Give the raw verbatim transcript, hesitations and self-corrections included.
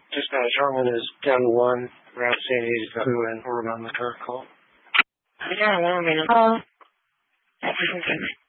Dispatch, Harlan is down to one. Route saying he's got two and we're on the current call. Yeah, one minute. Hello.